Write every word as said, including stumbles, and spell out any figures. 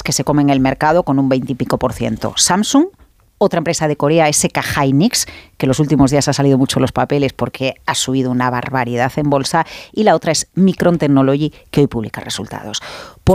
que se comen el mercado con un veinte y pico por ciento. Samsung, otra empresa de Corea, S K Hynix, que los últimos días ha salido mucho en los papeles porque ha subido una barbaridad en bolsa, y la otra es Micron Technology, que hoy publica resultados. Por